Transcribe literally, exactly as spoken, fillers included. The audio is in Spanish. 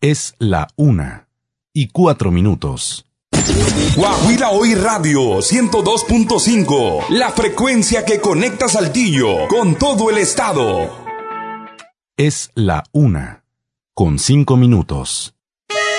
Es la una y cuatro minutos. Guajira Hoy Radio ciento dos punto cinco, la frecuencia que conecta Saltillo con todo el estado. Es la una con cinco minutos.